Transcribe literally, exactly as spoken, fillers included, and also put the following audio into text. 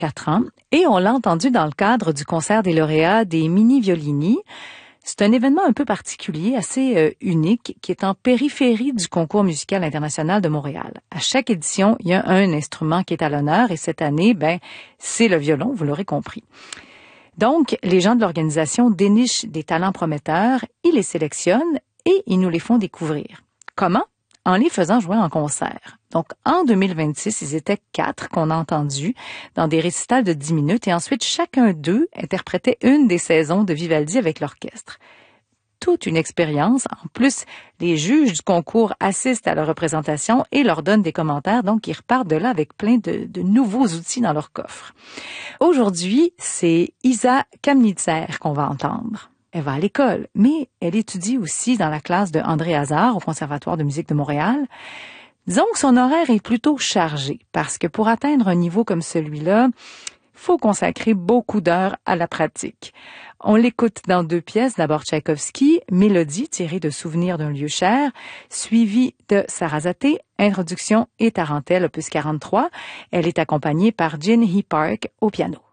quatre ans, et on l'a entendu dans le cadre du concert des lauréats des Mini Violini. C'est un événement un peu particulier, assez euh, unique, qui est en périphérie du concours musical international de Montréal. À chaque édition, il y a un instrument qui est à l'honneur, et cette année, ben, c'est le violon, vous l'aurez compris. Donc, les gens de l'organisation dénichent des talents prometteurs, ils les sélectionnent et ils nous les font découvrir. Comment? En les faisant jouer en concert. Donc, en deux mille vingt-six, ils étaient quatre qu'on a entendus dans des récitals de dix minutes et ensuite, chacun d'eux interprétait une des saisons de Vivaldi avec l'orchestre. Toute une expérience. En plus, les juges du concours assistent à leur représentation et leur donnent des commentaires, donc ils repartent de là avec plein de, de nouveaux outils dans leur coffre. Aujourd'hui, c'est Isa Kamnitzer qu'on va entendre. Elle va à l'école, mais elle étudie aussi dans la classe de André Hazard au Conservatoire de musique de Montréal. Disons que son horaire est plutôt chargé, parce que pour atteindre un niveau comme celui-là, il faut consacrer beaucoup d'heures à la pratique. On l'écoute dans deux pièces, d'abord Tchaïkovski, Mélodie tirée de Souvenirs d'un lieu cher, suivie de Sarasate, Introduction et Tarentelle, opus quarante-trois. Elle est accompagnée par Jin Hee Park au piano.